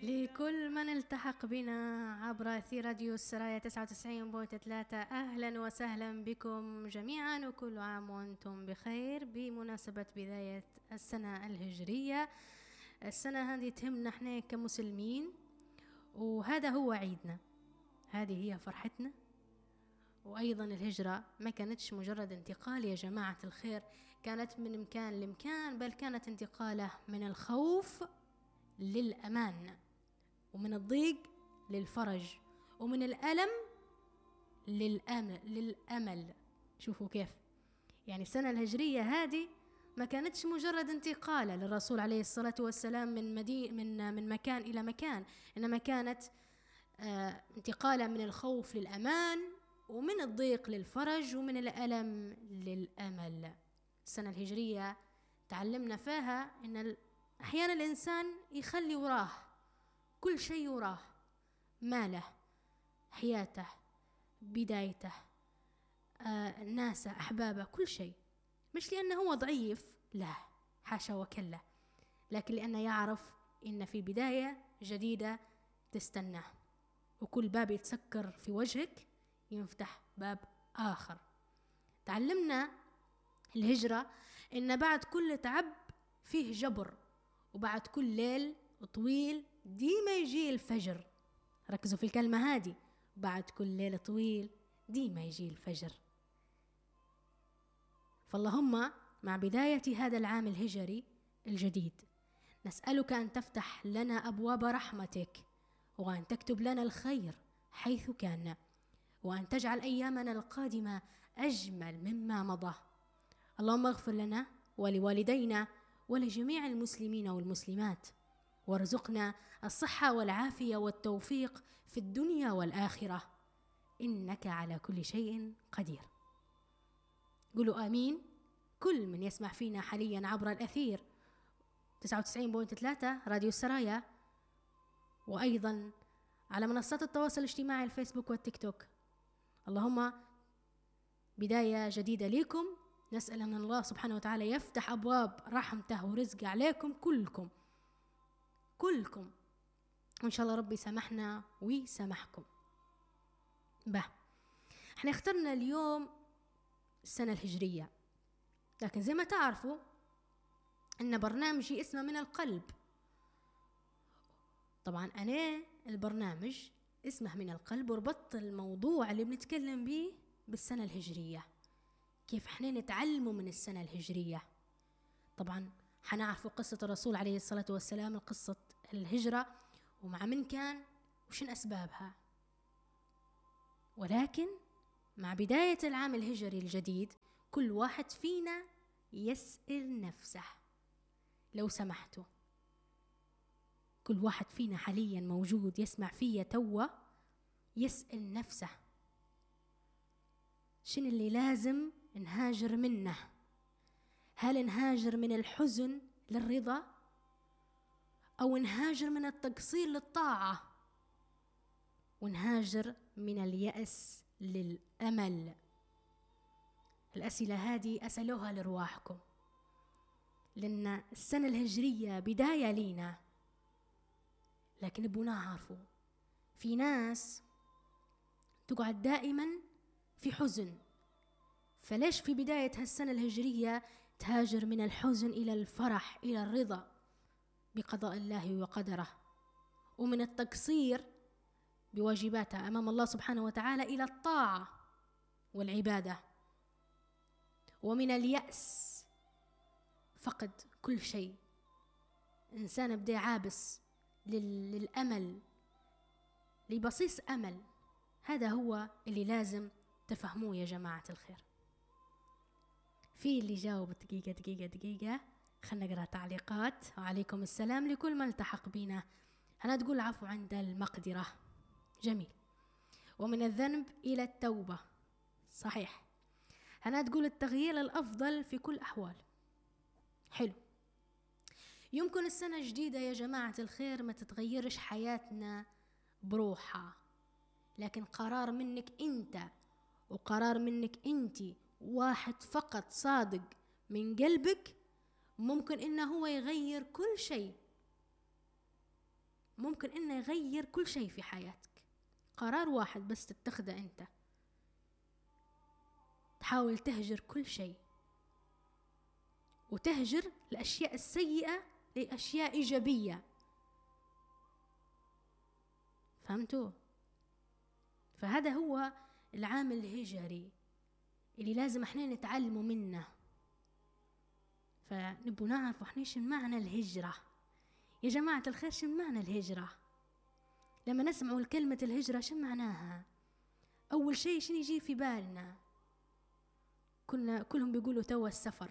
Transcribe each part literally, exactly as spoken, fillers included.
لكل من التحق بنا عبر أثير راديو السرايا تسعة وتسعين فاصلة ثلاثة، أهلا وسهلا بكم جميعا وكل عام وأنتم بخير بمناسبة بداية السنة الهجرية. السنة هذه تهمنا احنا كمسلمين، وهذا هو عيدنا، هذه هي فرحتنا. وأيضا الهجرة ما كانتش مجرد انتقال يا جماعة الخير، كانت من مكان لمكان، بل كانت انتقالة من الخوف للأمان، ومن الضيق للفرج، ومن الألم للأمل, للأمل. شوفوا كيف يعني السنة الهجرية هذه ما كانتش مجرد انتقالة للرسول عليه الصلاة والسلام من, مدي من, من مكان إلى مكان، إنما كانت آه انتقالة من الخوف للأمان، ومن الضيق للفرج، ومن الألم للأمل. السنة الهجرية تعلمنا فيها إن أحيانا الإنسان يخلي وراه كل شيء، وراه ماله، حياته، بدايته، آه، ناسه، أحبابه، كل شيء، مش لأنه هو ضعيف، لا حاشا وكلا، لكن لأنه يعرف إن في بداية جديدة تستناه، وكل باب يتسكر في وجهك ينفتح باب آخر. تعلمنا الهجرة إن بعد كل تعب فيه جبر، وبعد كل ليل طويل ديما يجي الفجر. ركزوا في الكلمة هذه، بعد كل ليل طويل ديما يجي الفجر. فاللهم مع بداية هذا العام الهجري الجديد نسألك أن تفتح لنا أبواب رحمتك، وأن تكتب لنا الخير حيث كان، وأن تجعل أيامنا القادمة أجمل مما مضى. اللهم اغفر لنا ولوالدينا ولجميع المسلمين والمسلمات، وارزقنا الصحة والعافية والتوفيق في الدنيا والآخرة، إنك على كل شيء قدير. قولوا آمين كل من يسمع فينا حاليا عبر الأثير تسعة وتسعين فاصلة ثلاثة راديو السرايا، وأيضا على منصات التواصل الاجتماعي الفيسبوك والتيك توك. اللهم بداية جديدة لكم، نسأل أن الله سبحانه وتعالى يفتح أبواب رحمته ورزق عليكم كلكم كلكم، وإن شاء الله ربي سامحنا ويسامحكم. به احنا اخترنا اليوم السنة الهجرية، لكن زي ما تعرفوا ان برنامجي اسمه من القلب. طبعا انا البرنامج اسمه من القلب، وربطت الموضوع اللي بنتكلم به بالسنة الهجرية، كيف احنا نتعلموا من السنة الهجرية. طبعا حنعرفوا قصة الرسول عليه الصلاة والسلام، قصة الهجرة ومع من كان وشن أسبابها، ولكن مع بداية العام الهجري الجديد كل واحد فينا يسأل نفسه، لو سمحتوا كل واحد فينا حاليا موجود يسمع فيا توا يسأل نفسه شن اللي لازم نهاجر منه. هل نهاجر من الحزن للرضا، أو نهاجر من التقصير للطاعة، ونهاجر من اليأس للأمل؟ الأسئلة هذه أسألوها لرواحكم، لأن السنة الهجرية بداية لينا، لكن ابونا عارفوا في ناس تقعد دائما في حزن، فليش في بداية هالسنة الهجرية تهاجر من الحزن إلى الفرح، إلى الرضا بقضاء الله وقدره، ومن التقصير بواجباتها أمام الله سبحانه وتعالى إلى الطاعة والعبادة، ومن اليأس فقد كل شيء، إنسان بدأ عابس للأمل، لبصيص أمل. هذا هو اللي لازم تفهموه يا جماعة الخير. في اللي جاوب دقيقة دقيقة دقيقة، خلنا نقرأ تعليقات. وعليكم السلام لكل من التحق بنا. أنا تقول عفو عند المقدرة، جميل. ومن الذنب إلى التوبة، صحيح. أنا تقول التغيير الأفضل في كل أحوال، حلو. يمكن السنة الجديدة يا جماعة الخير ما تتغيرش حياتنا بروحها، لكن قرار منك أنت، وقرار منك أنت واحد فقط صادق من قلبك، ممكن إنه هو يغير كل شيء. ممكن ممكن إنه يغير كل شيء في حياتك. قرار واحد بس تتخذه أنت، تحاول تهجر كل شيء، وتهجر الأشياء السيئة لأشياء إيجابية. فهمتوا؟ فهذا هو العامل الهجري اللي لازم احنا نتعلمه منه. فنبو نعرف احنا شو معنى الهجرة يا جماعة الخير. شو معنى الهجرة؟ لما نسمع كلمة الهجرة شو معناها؟ أول شيء شنو يجي في بالنا؟ كنا كلهم بيقولوا توا السفر،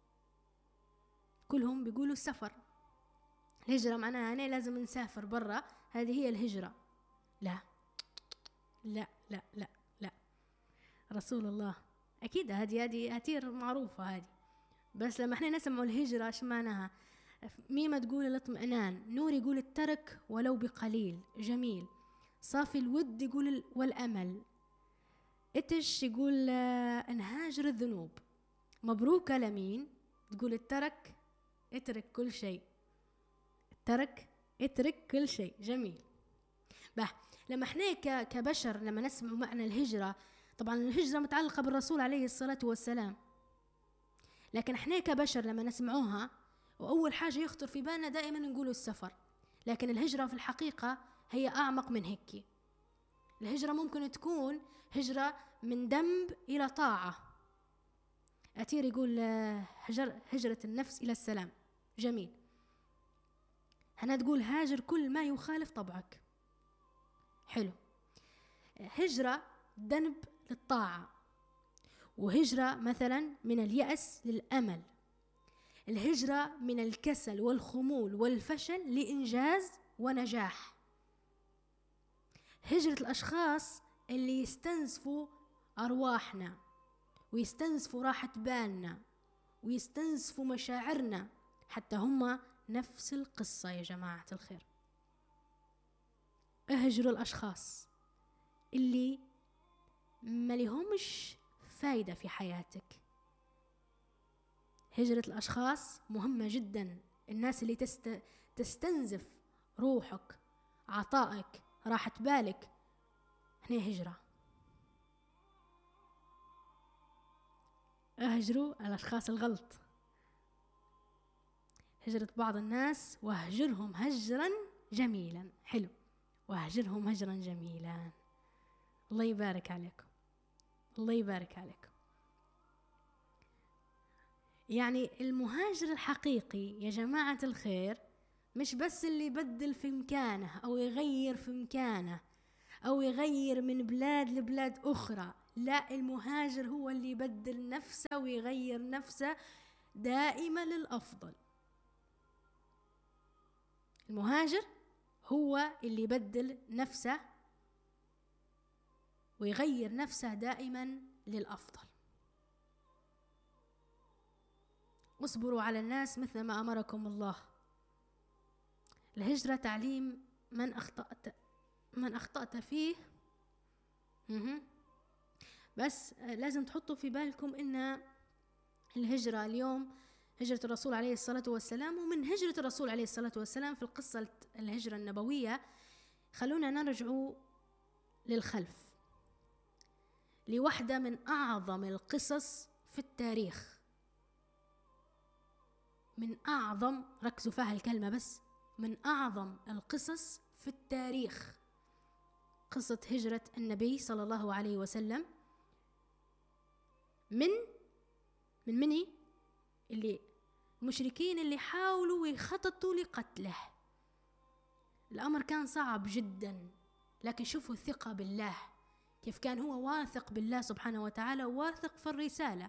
كلهم بيقولوا السفر. الهجرة معناها أنا لازم نسافر برا، هذه هي الهجرة. لا لا لا لا لا، رسول الله أكيد هذه هذه أتير معروفة هذه. بس لما احنا نسمع الهجرة شو معناها؟ ميمة تقول الاطمئنان، نور يقول الترك ولو بقليل، جميل. صافي الود يقول والأمل، إتش يقول انهاجر الذنوب. مبروكة لمين تقول الترك اترك كل شيء، الترك اترك كل شيء، جميل. به لما احنا كبشر لما نسمع معنى الهجرة، طبعا الهجرة متعلقة بالرسول عليه الصلاة والسلام، لكن احنا كبشر لما نسمعوها وأول حاجة يخطر في بالنا دائما نقولوا السفر. لكن الهجرة في الحقيقة هي أعمق من هيك. الهجرة ممكن تكون هجرة من ذنب إلى طاعة. أتير يقول هجر هجرة النفس إلى السلام، جميل. هنا تقول هاجر كل ما يخالف طبعك، حلو. هجرة ذنب للطاعة، وهجرة مثلا من اليأس للأمل. الهجرة من الكسل والخمول والفشل لإنجاز ونجاح. هجرة الأشخاص اللي يستنزفوا أرواحنا ويستنزفوا راحة بالنا ويستنزفوا مشاعرنا، حتى هم نفس القصة يا جماعة الخير. اهجروا الأشخاص اللي ما لهمش فايدة في حياتك. هجرة الأشخاص مهمة جدا. الناس اللي تست... تستنزف روحك، عطائك، راحة بالك، هنا هجرة. اهجروا الأشخاص الغلط. هجرة بعض الناس واهجرهم هجرا جميلا، حلو، واهجرهم هجرا جميلا. الله يبارك عليكم، الله يبارك عليكم. يعني المهاجر الحقيقي يا جماعة الخير مش بس اللي يبدل في مكانه أو يغير في مكانه أو يغير من بلاد لبلاد أخرى، لا، المهاجر هو اللي يبدل نفسه ويغير نفسه دائما للأفضل. المهاجر هو اللي يبدل نفسه ويغير نفسه دائما للأفضل. اصبروا على الناس مثل ما أمركم الله. الهجرة تعليم من أخطأت من أخطأت فيه. بس لازم تحطوا في بالكم إن الهجرة اليوم هجرة الرسول عليه الصلاة والسلام، ومن هجرة الرسول عليه الصلاة والسلام في القصة الهجرة النبوية خلونا نرجعوا للخلف لوحدة من أعظم القصص في التاريخ. من أعظم، ركزوا فيها الكلمة بس، من أعظم القصص في التاريخ، قصة هجرة النبي صلى الله عليه وسلم من من مني اللي المشركين اللي حاولوا ويخططوا لقتله. الأمر كان صعب جدا، لكن شوفوا الثقة بالله، كيف كان هو واثق بالله سبحانه وتعالى، واثق في الرسالة.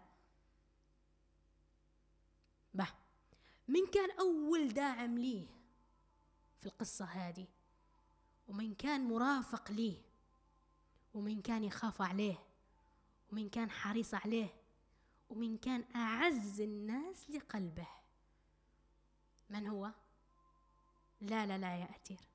به من كان أول داعم ليه في القصة هذه، ومن كان مرافق ليه، ومن كان يخاف عليه، ومن كان حريص عليه، ومن كان أعز الناس لقلبه؟ من هو؟ لا لا لا يا أتير،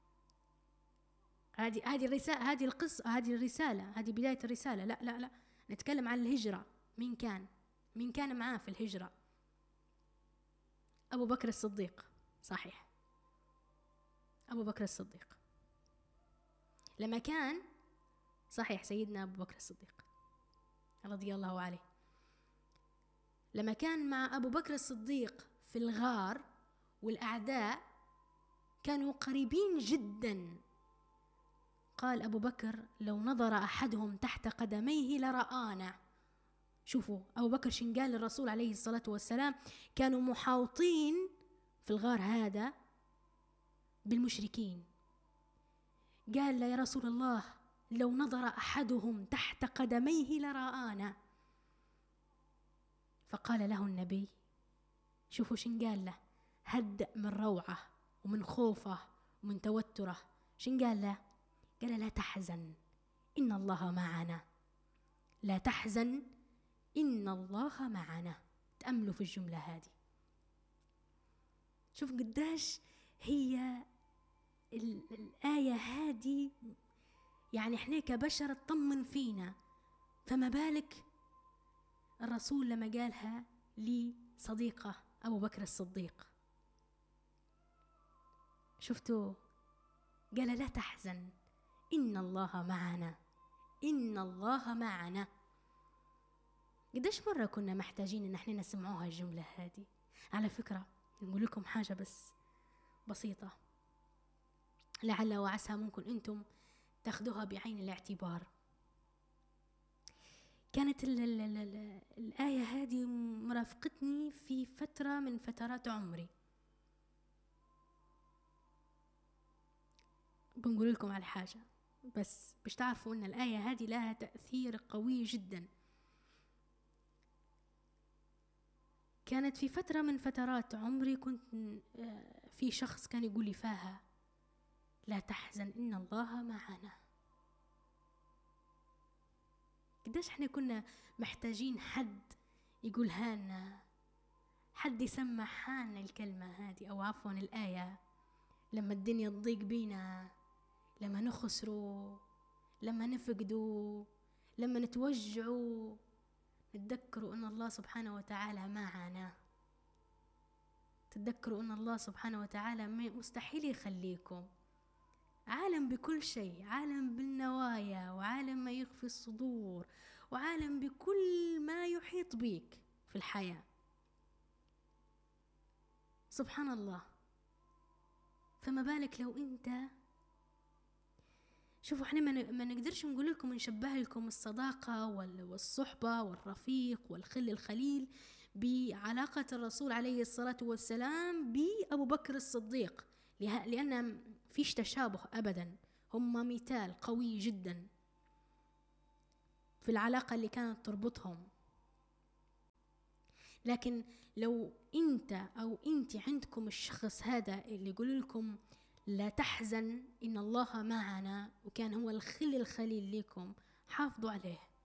هذه هذه الرسالة، هذه القصة، هذه الرسالة، هذه بداية الرسالة. لا لا لا، نتكلم عن الهجرة. مين كان مين كان معاه في الهجرة؟ أبو بكر الصديق، صحيح. أبو بكر الصديق. لما كان صحيح سيدنا أبو بكر الصديق رضي الله عليه، لما كان مع أبو بكر الصديق في الغار والأعداء كانوا قريبين جدا، قال أبو بكر لو نظر أحدهم تحت قدميه لرآنا. شوفوا أبو بكر شن قال للرسول عليه الصلاة والسلام، كانوا محاوطين في الغار هذا بالمشركين، قال له يا رسول الله لو نظر أحدهم تحت قدميه لرآنا. فقال له النبي، شوفوا شن قال له، هدأ من روعه ومن خوفه ومن توتره، شن قال له؟ قال لا تحزن إن الله معنا، لا تحزن إن الله معنا. تأملوا في الجملة هذه، شوف قداش هي الآية هذه يعني احنا كبشر تطمن فينا، فما بالك الرسول لما قالها لصديقه أبو بكر الصديق. شفتوا؟ قال لا تحزن إن الله معنا، إن الله معنا. قديش مرة كنا محتاجين إن احنا نسمعوها الجملة هذه. على فكرة نقول لكم حاجة بس بسيطة، لعل وعسى ممكن أنتم تاخدوها بعين الاعتبار. كانت ال ال ال ال الآية هذه مرافقتني في فترة من فترات عمري. بنقول لكم على حاجة بس باش تعرفوا أن الآية هذه لها تأثير قوي جدا. كانت في فترة من فترات عمري كنت في شخص كان يقول لي فيها لا تحزن إن الله معنا. قداش احنا كنا محتاجين حد يقولها لنا، حد يسمعها لنا الكلمة هذه أو عفوا الآية، لما الدنيا تضيق بينا، لما نخسروا، لما نفقدوا، لما نتوجعوا، تذكروا أن الله سبحانه وتعالى معنا. تذكروا أن الله سبحانه وتعالى مستحيل يخليكم. عالم بكل شيء، عالم بالنوايا، وعالم ما يخفي الصدور، وعالم بكل ما يحيط بك في الحياة. سبحان الله. فما بالك لو انت، شوفوا احنا ما نقدرش نقول لكم نشبه لكم الصداقة والصحبة والرفيق والخل الخليل بعلاقة الرسول عليه الصلاة والسلام بأبو بكر الصديق، لأن فيش تشابه أبدا، هم مثال قوي جدا في العلاقة اللي كانت تربطهم. لكن لو انت او انت عندكم الشخص هذا اللي يقول لكم لا تحزن إن الله معنا، وكان هو الخل الخليل لكم، حافظوا عليه،